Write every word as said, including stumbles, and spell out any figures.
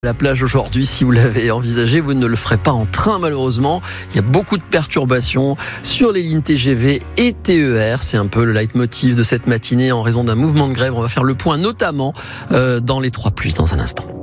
La plage aujourd'hui, si vous l'avez envisagé, vous ne le ferez pas en train malheureusement. Il y a beaucoup de perturbations sur les lignes T G V et T E R. C'est un peu le leitmotiv de cette matinée en raison d'un mouvement de grève. On va faire le point notamment euh, dans les trois plus dans un instant.